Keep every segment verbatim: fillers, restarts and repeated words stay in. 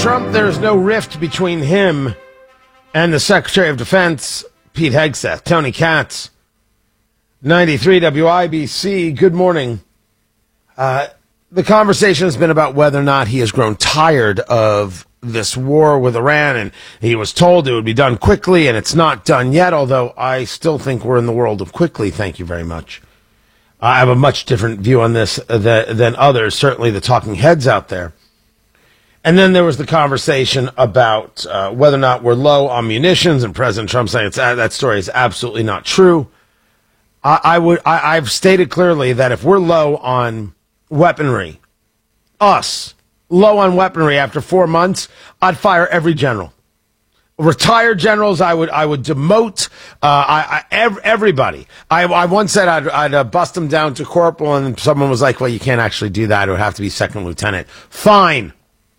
Trump, there's no rift between him and the Secretary of Defense, Pete Hegseth. Tony Katz, ninety-three W I B C. Good morning. Uh, the conversation has been about whether or not he has grown tired of this war with Iran, and he was told it would be done quickly, and it's not done yet, although I still think we're in the world of quickly. Thank you very much. I have a much different view on this than, than others, certainly the talking heads out there. And then there was the conversation about uh, whether or not we're low on munitions, and President Trump saying it's, uh, that story is absolutely not true. I, I would, I, I've stated clearly that if we're low on weaponry, us, low on weaponry after four months, I'd fire every general. Retired generals, I would I would demote uh, I, I, ev- everybody. I, I once said I'd, I'd uh, bust them down to corporal, and someone was like, well, you can't actually do that. It would have to be second lieutenant. Fine.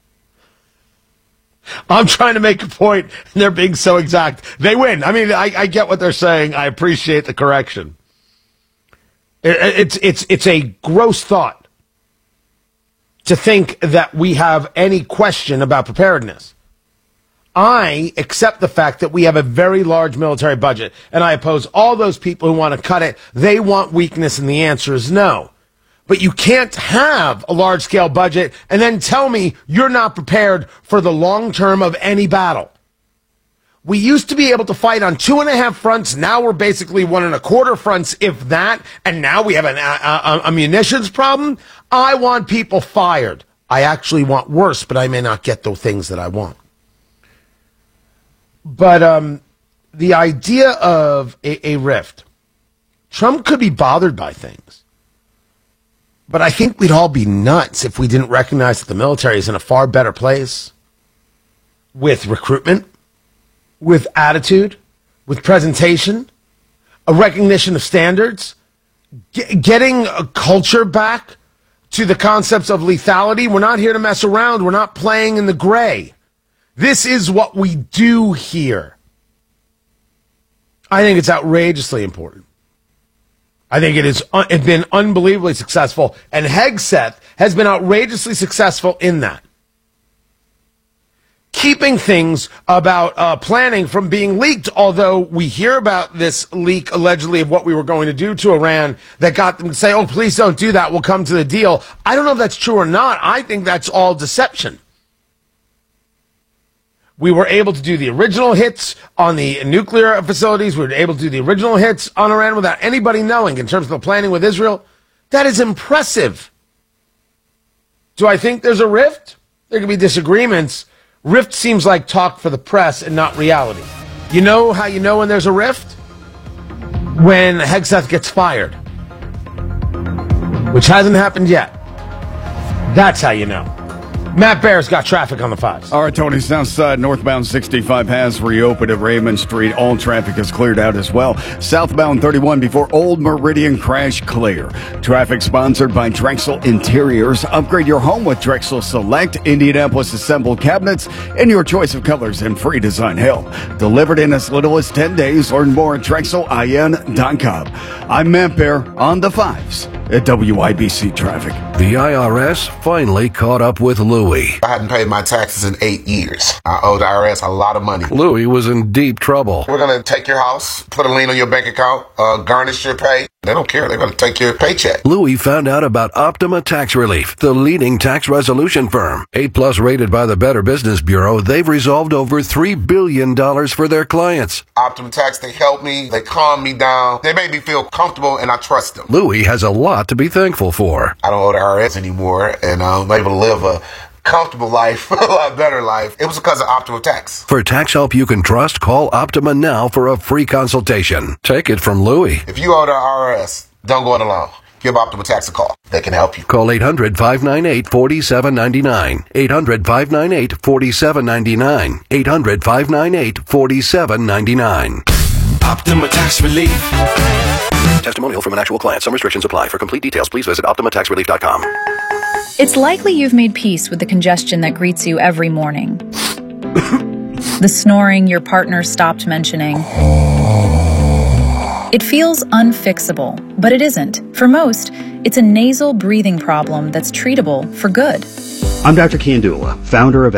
I'm trying to make a point, and they're being so exact. They win. I mean, I, I get what they're saying. I appreciate the correction. It, it's it's it's a gross thought to think that we have any question about preparedness. I accept the fact that we have a very large military budget, and I oppose all those people who want to cut it. They want weakness, and the answer is no. But you can't have a large-scale budget and then tell me you're not prepared for the long term of any battle. We used to be able to fight on two and a half fronts. Now we're basically one and a quarter fronts, if that. And now we have an, a, a, a munitions problem. I want people fired. I actually want worse, but I may not get the things that I want. But um, the idea of a, a rift, Trump could be bothered by things. But I think we'd all be nuts if we didn't recognize that the military is in a far better place with recruitment, with attitude, with presentation, a recognition of standards, g- getting a culture back to the concepts of lethality. We're not here to mess around. We're not playing in the gray. This is what we do here. I think it's outrageously important. I think it has un- it's been unbelievably successful, and Hegseth has been outrageously successful in that. Keeping things about uh, planning from being leaked, although we hear about this leak allegedly of what we were going to do to Iran that got them to say, oh, please don't do that, we'll come to the deal. I don't know if that's true or not. I think that's all deception. We were able to do the original hits on the nuclear facilities. We were able to do the original hits on Iran without anybody knowing in terms of the planning with Israel. That is impressive. Do I think there's a rift? There can be disagreements. Rift seems like talk for the press and not reality. You know how you know when there's a rift? When Hegseth gets fired, which hasn't happened yet. That's how you know. Matt Bear's got traffic on the fives. All right, Tony, south side, northbound sixty-five has reopened at Raymond Street. All traffic is cleared out as well. Southbound thirty-one before Old Meridian crash clear. Traffic sponsored by Drexel Interiors. Upgrade your home with Drexel Select, Indianapolis assembled cabinets, and your choice of colors and free design help. Delivered in as little as ten days. Learn more at drexel I N dot com. I'm Matt Bear on the fives at W I B C Traffic. The I R S finally caught up with Louie. I hadn't paid my taxes in eight years. I owe the I R S a lot of money. Louie was in deep trouble. We're going to take your house, put a lien on your bank account, uh, garnish your pay. They don't care. They're going to take your paycheck. Louie found out about Optima Tax Relief, the leading tax resolution firm. A plus rated by the Better Business Bureau, they've resolved over three billion dollars for their clients. Optima Tax, they help me. They calm me down. They make me feel comfortable, and I trust them. Louie has a lot to be thankful for. I don't owe the I R S anymore, and I'm able to live a comfortable life, a lot better life. It was because of Optima Tax. For tax help you can trust, call Optima now for a free consultation. Take it from Louie. If you owe the I R S, don't go it alone. Give Optima Tax a call. They can help you. Call eight hundred, five nine eight, four seven nine nine. eight hundred, five nine eight, four seven nine nine. eight hundred, five nine eight, four seven nine nine. Optima Tax Relief. Testimonial from an actual client. Some restrictions apply. For complete details, please visit optima tax relief dot com. It's likely you've made peace with the congestion that greets you every morning. The snoring your partner stopped mentioning. It feels unfixable, but it isn't. For most, it's a nasal breathing problem that's treatable for good. I'm Doctor Kandula, founder of